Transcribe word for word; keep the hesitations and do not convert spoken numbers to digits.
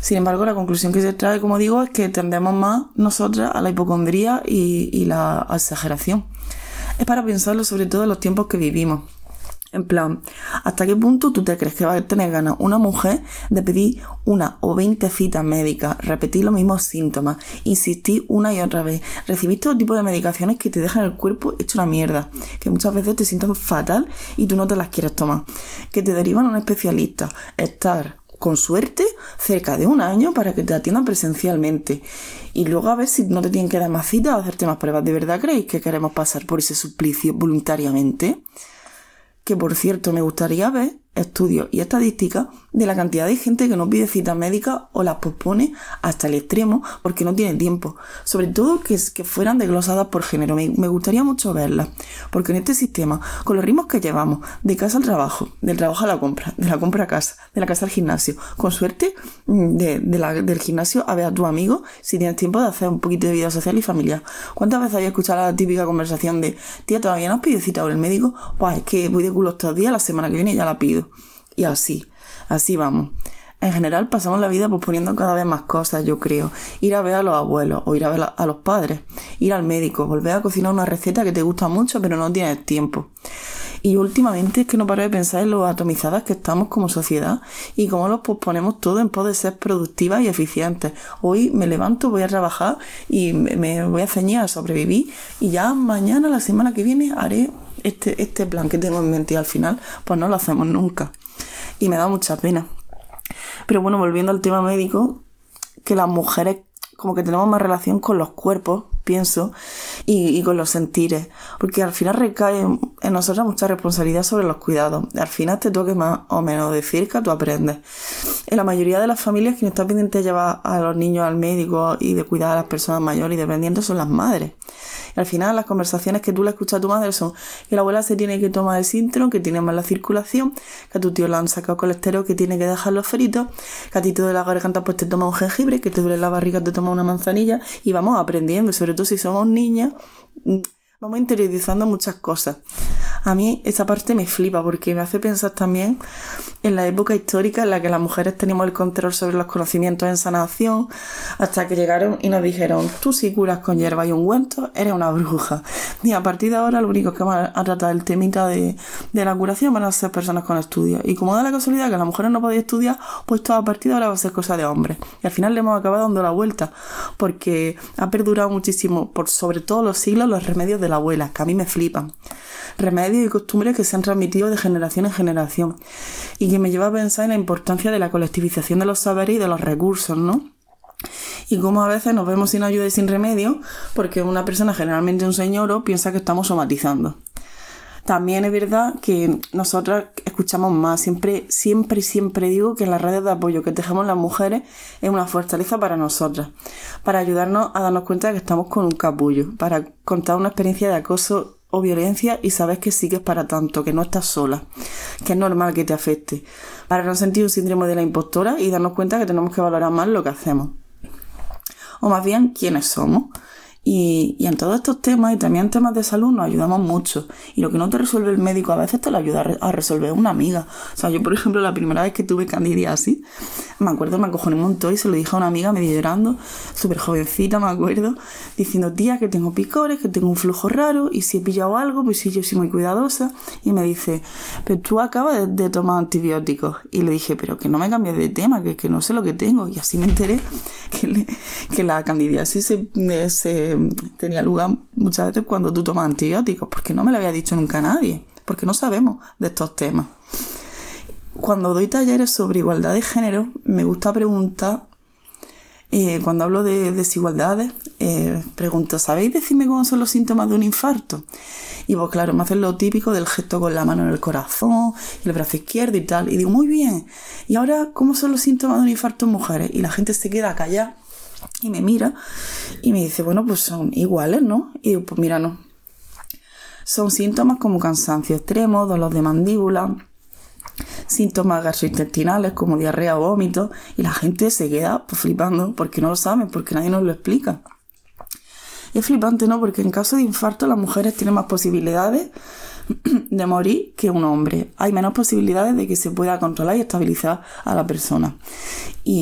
Sin embargo, la conclusión que se trae, como digo, es que tendemos más nosotras a la hipocondría y, y la exageración. Es para pensarlo sobre todo en los tiempos que vivimos. En plan, ¿hasta qué punto tú te crees que va a tener ganas una mujer de pedir una o veinte citas médicas, repetir los mismos síntomas, insistir una y otra vez, recibir todo tipo de medicaciones que te dejan el cuerpo hecho una mierda, que muchas veces te sientan fatal y tú no te las quieres tomar, que te derivan a un especialista, estar con suerte cerca de un año para que te atiendan presencialmente y luego a ver si no te tienen que dar más citas o hacerte más pruebas? ¿De verdad creéis que queremos pasar por ese suplicio voluntariamente? Que, por cierto, me gustaría ver estudios y estadísticas de la cantidad de gente que no pide citas médicas o las pospone hasta el extremo porque no tiene tiempo. Sobre todo que, que fueran desglosadas por género. Me, me gustaría mucho verlas. Porque en este sistema, con los ritmos que llevamos, de casa al trabajo, del trabajo a la compra, de la compra a casa, de la casa al gimnasio, con suerte de, de la, del gimnasio a ver a tus amigos si tienes tiempo de hacer un poquito de vida social y familiar. ¿Cuántas veces habéis escuchado la típica conversación de tía, ¿todavía no has pedido cita por el médico? Pues es que voy de culo estos días, la semana que viene ya la pido. Y así, así vamos. En general pasamos la vida posponiendo cada vez más cosas, yo creo. Ir a ver a los abuelos o ir a ver a los padres, ir al médico, volver a cocinar una receta que te gusta mucho pero no tienes tiempo. Y últimamente es que no paro de pensar en lo atomizadas que estamos como sociedad y cómo los posponemos todo en pos de ser productivas y eficientes. Hoy me levanto, voy a trabajar y me voy a ceñir a sobrevivir y ya mañana, la semana que viene, haré este, este plan que tengo en mente y al final pues no lo hacemos nunca. Y me da mucha pena. Pero bueno, volviendo al tema médico, que las mujeres como que tenemos más relación con los cuerpos, pienso, y, y con los sentires, porque al final recae en nosotras mucha responsabilidad sobre los cuidados. Al final te toque más o menos de cerca, tú aprendes. En la mayoría de las familias quien está pendiente de llevar a los niños al médico y de cuidar a las personas mayores y dependientes son las madres. Y al final las conversaciones que tú le escuchas a tu madre son que la abuela se tiene que tomar el Sintrom, que tiene mala circulación, que a tu tío le han sacado colesterol, que tiene que dejarlo frito, que a ti te duele la garganta pues te toma un jengibre, que te duele la barriga te toma una manzanilla, y vamos aprendiendo, sobre todo si somos niñas, vamos interiorizando muchas cosas. A mí esa parte me flipa porque me hace pensar también en la época histórica en la que las mujeres teníamos el control sobre los conocimientos en sanación, hasta que llegaron y nos dijeron: tú si curas con hierba y ungüentos eres una bruja. Y a partir de ahora lo único que van a tratar el temita de, de la curación van a ser personas con estudios. Y como da la casualidad que las mujeres no podían estudiar, pues todo a partir de ahora va a ser cosa de hombres. Y al final le hemos acabado dando la vuelta porque ha perdurado muchísimo, por sobre todos los siglos, los remedios de la abuela, que a mí me flipan. Remedios y costumbres que se han transmitido de generación en generación y que me lleva a pensar en la importancia de la colectivización de los saberes y de los recursos, ¿no? Y cómo a veces nos vemos sin ayuda y sin remedio porque una persona, generalmente un señor, piensa que estamos somatizando. También es verdad que nosotras escuchamos más. Siempre, siempre, siempre digo que las redes de apoyo que tejemos las mujeres es una fortaleza para nosotras, para ayudarnos a darnos cuenta de que estamos con un capullo, para contar una experiencia de acoso o violencia y sabes que sí que es para tanto, que no estás sola, que es normal que te afecte, para no sentir un síndrome de la impostora y darnos cuenta que tenemos que valorar más lo que hacemos, o más bien quiénes somos. Y, y en todos estos temas y también en temas de salud nos ayudamos mucho, y lo que no te resuelve el médico a veces te lo ayuda a, re- a resolver una amiga. O sea, yo por ejemplo la primera vez que tuve candidiasis, me acuerdo, me acojoné un montón y se lo dije a una amiga medio llorando, súper jovencita me acuerdo, diciendo: tía, que tengo picores, que tengo un flujo raro y si he pillado algo, pues sí, yo soy muy cuidadosa. Y me dice: pero tú acabas de, de tomar antibióticos. Y le dije: pero que no me cambies de tema, que, que no sé lo que tengo. Y así me enteré que, le, que la candidiasis se, se tenía lugar muchas veces cuando tú tomas antibióticos, porque no me lo había dicho nunca nadie, porque no sabemos de estos temas. Cuando doy talleres sobre igualdad de género, me gusta preguntar, eh, cuando hablo de desigualdades, eh, pregunto: ¿sabéis decirme cómo son los síntomas de un infarto? Y pues claro, me hacen lo típico del gesto con la mano en el corazón, y el brazo izquierdo y tal, y digo: muy bien, ¿y ahora cómo son los síntomas de un infarto en mujeres? Y la gente se queda callada y me mira y me dice: bueno, pues son iguales, ¿no? Y digo: pues mira, no. Son síntomas como cansancio extremo, dolor de mandíbula, síntomas gastrointestinales como diarrea o vómito, y la gente se queda pues flipando porque no lo saben, porque nadie nos lo explica. Y es flipante, ¿no? Porque en caso de infarto las mujeres tienen más posibilidades de morir que un hombre. Hay menos posibilidades de que se pueda controlar y estabilizar a la persona. Y